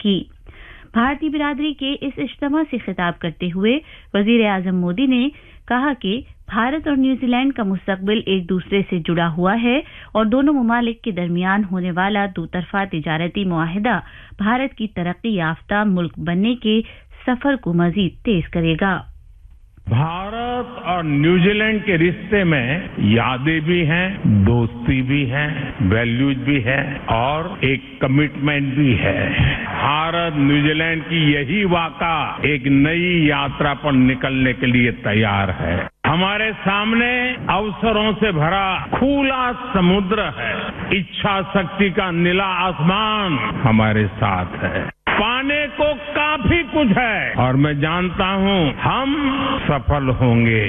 की। भारतीय बिरादरी के इस इज्तिमा से खिताब करते हुए वजीर आजम मोदी ने कहा कि भारत और न्यूजीलैंड का मुस्तकबिल एक दूसरे से जुड़ा हुआ है और दोनों ममालिक के दरमियान होने वाला दोतरफा तिजारती मुआहिदा भारत की तरक्की याफ्ता मुल्क बनने के सफर को मजीद तेज करेगा। भारत और न्यूजीलैंड के रिश्ते में यादें भी हैं, दोस्ती भी है, वैल्यूज भी है और एक कमिटमेंट भी है। भारत न्यूजीलैंड की यही वाक़ा एक नई यात्रा पर निकलने के लिए तैयार है। हमारे सामने अवसरों से भरा खुला समुद्र है, इच्छा शक्ति का नीला आसमान हमारे साथ है, पाने को काफी कुछ है और मैं जानता हूं हम सफल होंगे।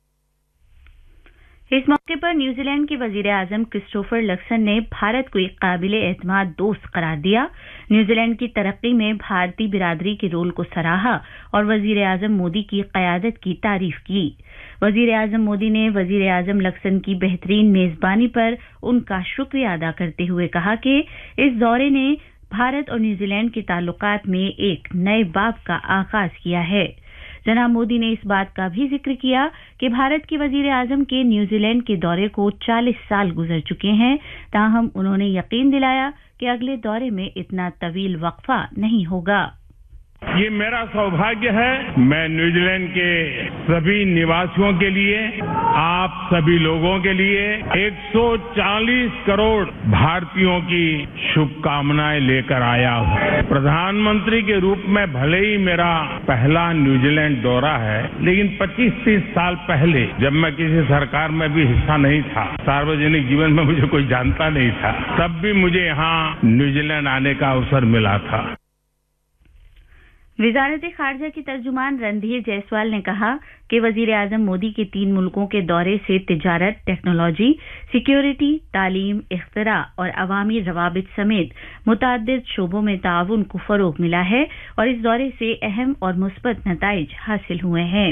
इस मौके पर न्यूजीलैंड के वजीर आजम क्रिस्टोफर लक्सन ने भारत को एक काबिले एतमाद दोस्त करार दिया। न्यूजीलैंड की तरक्की में भारतीय बिरादरी के रोल को सराहा और वजीर आजम मोदी की क़यादत की तारीफ की। वजीर आजम मोदी ने वजीर आजम लक्सन की बेहतरीन मेजबानी पर उनका शुक्रिया अदा करते हुए कहा कि इस दौरे ने भारत और न्यूजीलैंड के ताल्लुकात में एक नए बाब का आगाज किया है। जनाब मोदी ने इस बात का भी जिक्र किया कि भारत के वजीर आजम के न्यूजीलैंड के दौरे को 40 साल गुजर चुके हैं, ताहम उन्होंने यकीन दिलाया कि अगले दौरे में इतना तवील वक्फा नहीं होगा। ये मेरा सौभाग्य है, मैं न्यूजीलैंड के सभी निवासियों के लिए, आप सभी लोगों के लिए 140 करोड़ भारतीयों की शुभकामनाएं लेकर आया हूं। प्रधानमंत्री के रूप में भले ही मेरा पहला न्यूजीलैंड दौरा है, लेकिन 25-30 साल पहले जब मैं किसी सरकार में भी हिस्सा नहीं था, सार्वजनिक जीवन में मुझे कोई जानता नहीं था, तब भी मुझे यहाँ न्यूजीलैंड आने का अवसर मिला था। वजारत खारजा के तर्जुमान रणधीर जायसवाल ने कहा कि वजीर आजम मोदी के 3 मुल्कों के दौरे से तिजारत, टेक्नोलॉजी, सिक्योरिटी, तालीम, इख्तरा और अवामी रवाबित समेत मुतअद्दिद शोबों में ताउन को फरोग मिला है और इस दौरे से अहम और मुस्बत नताइज हासिल हुए हैं।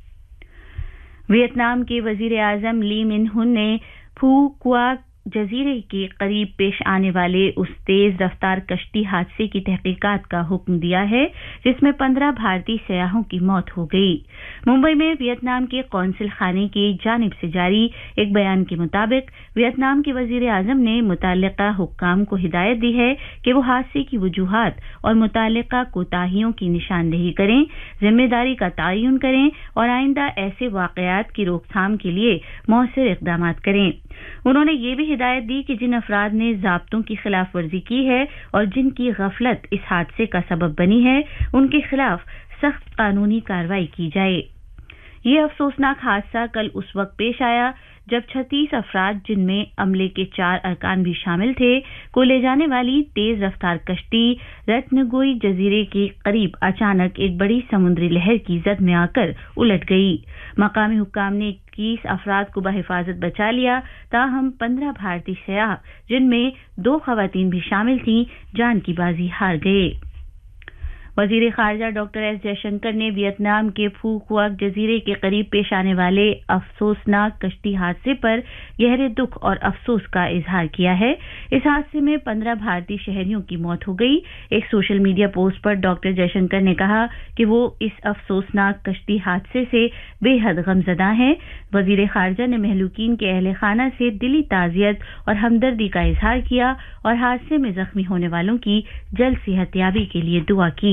वियतनाम के वजीर आजम ली मिन हुन ने फू क्वाक जजीरे के करीब पेश आने वाले उस तेज रफ्तार कश्ती हादसे की तहकीकात का हुक्म दिया है जिसमें 15 भारतीय सयाहों की मौत हो गई। मुंबई में वियतनाम के कौंसिल खाने की जानिब से जारी एक बयान के मुताबिक वियतनाम के वजीर आजम ने मुताल्लिका हुक्काम को हिदायत दी है कि वो हादसे की वजूहात और मुताल्लिका कोताहियों की निशानदेही करें, जिम्मेदारी का तयन करें और आइंदा ऐसे वाकयात की रोकथाम के लिए मौसर इकदाम करें। उन्होंने ये भी हिदायत दी कि जिन अफराद ने ज़ाब्तों की खिलाफ वर्जी की है और जिनकी गफलत इस हादसे का सबब बनी है, उनके खिलाफ सख्त कानूनी कार्रवाई की जाए। ये अफसोसनाक हादसा कल उस वक्त पेश आया जब 36 अफराद, जिनमें अमले के 4 अरकान भी शामिल थे, को ले जाने वाली तेज रफ्तार कश्ती रत्नगोई जजीरे के करीब अचानक एक बड़ी समुद्री लहर की जद में आकर उलट गई। मकामी हुक्काम ने 21 अफराद को बहिफाजत बचा लिया, ताहम 15 भारतीय सयाह, जिनमें 2 खवातीन भी शामिल थीं, जान की बाजी हार गए। वजीर खारजा डॉक्टर एस जयशंकर ने वियतनाम के फू क्वाक जजीरे के करीब पेश आने वाले अफसोसनाक कश्ती हादसे पर गहरे दुख और अफसोस का इजहार किया है। इस हादसे में 15 भारतीय शहरियों की मौत हो गई। एक सोशल मीडिया पोस्ट पर डॉक्टर जयशंकर ने कहा कि वो इस अफसोसनाक कश्ती हादसे से बेहद गमजदा हैं। वजीर खारजा ने महलूकीन के अहले खाना से दिली ताज़ियत और हमदर्दी का इजहार किया और हादसे में जख्मी होने वालों की जल्द सेहतयाबी के लिए दुआ की।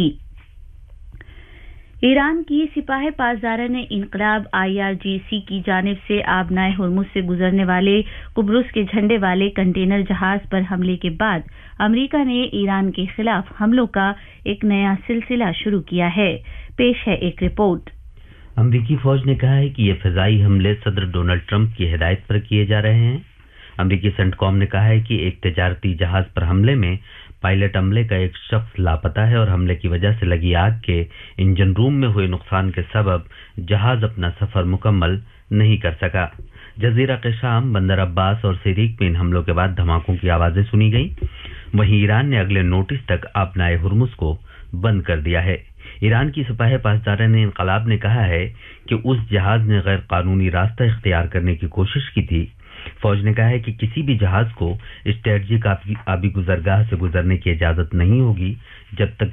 ईरान की सिपाह पासदारा ने इनकलाब IRGC की जानिब से आबनाए हुर्मुज से गुजरने वाले कुब्रुस के झंडे वाले कंटेनर जहाज पर हमले के बाद अमेरिका ने ईरान के खिलाफ हमलों का एक नया सिलसिला शुरू किया है। पेश है एक रिपोर्ट। अमेरिकी फौज ने कहा है कि ये फिजाई हमले सदर डोनाल्ड ट्रंप की हिदायत पर किए जा रहे हैं। अमेरिकी सेंटकॉम ने कहा है कि एक तिजारती जहाज पर हमले में पायलट अमले का एक शख्स लापता है और हमले की वजह से लगी आग के इंजन रूम में हुए नुकसान के सबब जहाज अपना सफर मुकम्मल नहीं कर सका। जजीरा के शाम, बंदर अब्बास और सिरीक में इन हमलों के बाद धमाकों की आवाजें सुनी गई। वहीं ईरान ने अगले नोटिस तक आबनाए हुर्मुज को बंद कर दिया है। ईरान की सिपाह पासदारा ने इनकलाब ने कहा है कि उस जहाज ने गैर कानूनी रास्ता इख्तियार करने की कोशिश की थी। फौज ने कहा है कि किसी भी जहाज को स्ट्रेटजिक आबी गुजरगाह से गुजरने की इजाजत नहीं होगी जब तक